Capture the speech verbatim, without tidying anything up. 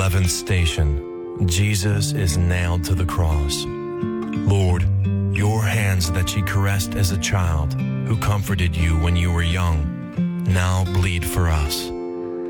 Eleventh station. Jesus is nailed to the cross. Lord, your hands that she caressed as a child, who comforted you when you were young, now bleed for us.